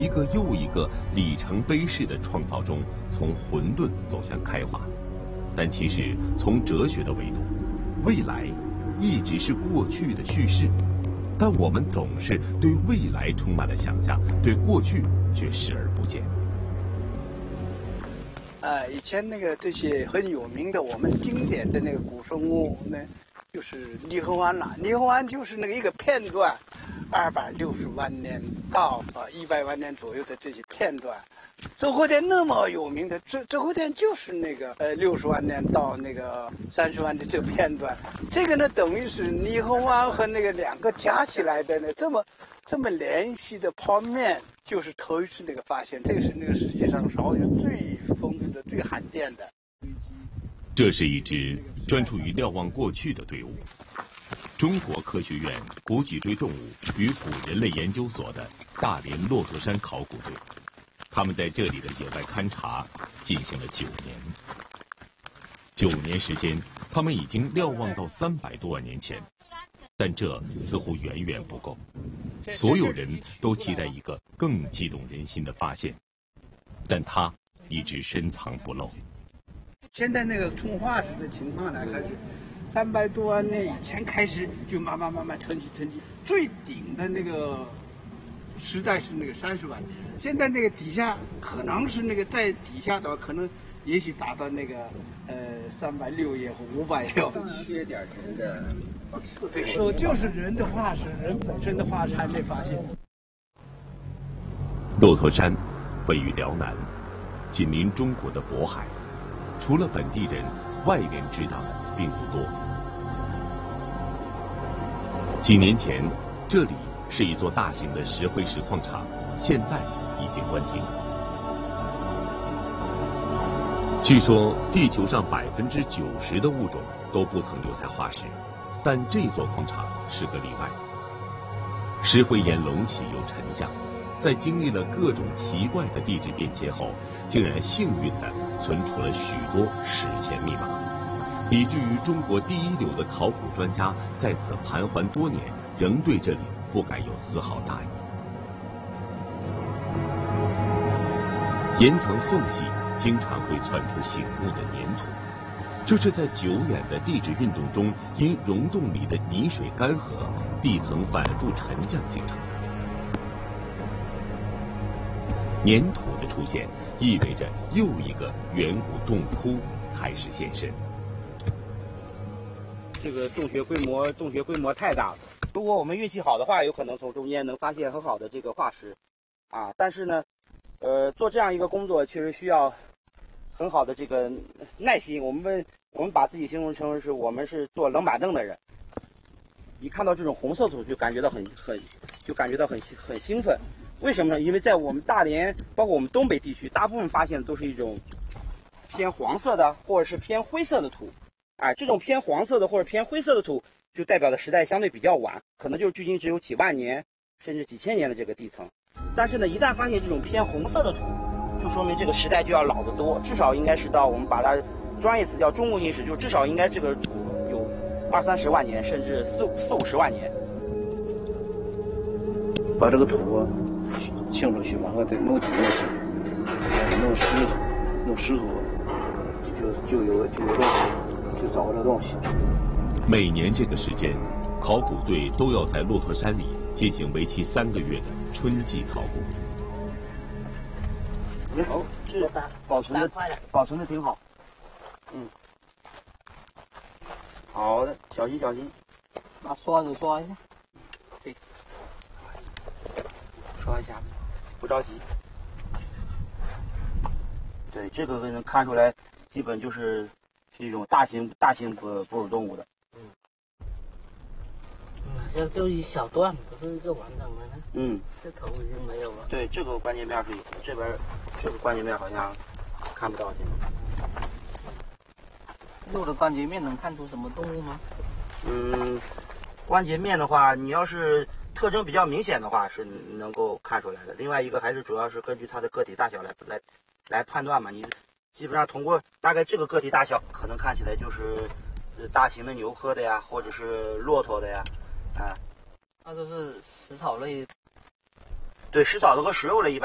一个又一个里程碑式的创造中，从混沌走向开化。但其实从哲学的维度，未来一直是过去的叙事，但我们总是对未来充满了想象，对过去却视而不见。 以前那个这些很有名的我们经典的那个古生物呢，就是泥河湾了。泥河湾就是那个一个片段，260万年到100万年左右的这些片段。周口店那么有名的，周口店就是那个60万年到那个30万的这个片段。这个呢，等于是泥河湾和那个两个加起来的呢，这么连续的泡面。就是头一次那个发现，这个是那个世界上少有最丰富的、最罕见的。 这是一支专注于瞭望过去的队伍——中国科学院古脊椎动物与古人类研究所的大连骆驼山考古队。他们在这里的野外勘察进行了9年。9年时间，他们已经瞭望到300多万年前。但这似乎远远不够，所有人都期待一个更激动人心的发现，但它一直深藏不露。 现在那个从化石的情况来看，是300多万年以前开始就慢慢沉积，最顶的那个时代是那个30万年，现在那个底下可能是那个在底下的话，可能也许达到那个360也或500也有。 缺点人的。 对，就是人的化石，人本身的化石还没发现。 骆驼山位于辽南，紧邻中国的渤海，除了本地人，外人知道的并不多。几年前，这里是一座大型的石灰石矿场，现在已经关停。据说，地球上90%的物种都不曾留下化石。但这座矿场是个例外，石灰岩隆起又沉降，在经历了各种奇怪的地质变迁后，竟然幸运地存储了许多史前密码，以至于中国第一流的考古专家在此盘桓多年，仍对这里不敢有丝毫大意。岩层缝隙经常会窜出醒目的粘土。这是在久远的地质运动中，因溶洞里的泥水干涸，地层反复沉降形成的。粘土的出现，意味着又一个远古洞窟开始现身。 这个洞穴规模太大了。如果我们运气好的话，有可能从中间能发现很好的这个化石，但是呢，做这样一个工作确实需要很好的这个耐心。我们把自己形容成是我们是坐冷板凳的人，一看到这种红色土就感觉到很兴奋。为什么呢？因为在我们大连，包括我们东北地区，大部分发现的都是一种偏黄色的或者是偏灰色的土。这种偏黄色的或者偏灰色的土，就代表的时代相对比较晚，可能就是距今只有几万年甚至几千年的这个地层。但是呢，一旦发现这种偏红色的土，就说明这个时代就要老得多，至少应该是到我们把它专业词叫中国硬石，就至少应该这个土有20-30万年，甚至40-50万年。 把这个土清出去，然后再弄底下去，弄石土，就找这东西。 每年这个时间，考古队都要在骆驼山里进行为期3个月的春季考古。 好，这保存的挺好。好的，小心。 拿刷子刷一下。对， 刷一下，不着急。对，这个能看出来，基本是一种大型哺乳动物的。 这就一小段，不是一个完整的呢。这头已经没有了。 对，这个关节面是有，这边这个关节面好像看不到。 肉的关节面能看出什么动物吗？ 关节面的话，你要是特征比较明显的话，是能够看出来的。另外一个还是主要是根据它的个体大小来判断嘛。你基本上通过大概这个个体大小，可能看起来就是大型的牛科的呀，或者是骆驼的呀， 那都是食草类。 对，食草的和食肉类一般。